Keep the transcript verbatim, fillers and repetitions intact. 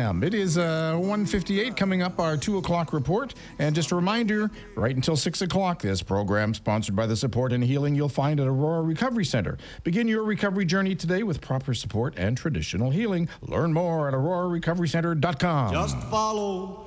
a.m. It is uh, one fifty-eight, coming up our two o'clock report. And just a reminder, right until six o'clock, this program sponsored by the support and healing you'll find at Aurora Recovery Center. Begin your recovery journey today with proper support and traditional healing. Learn more at aurora recovery center dot com. Just follow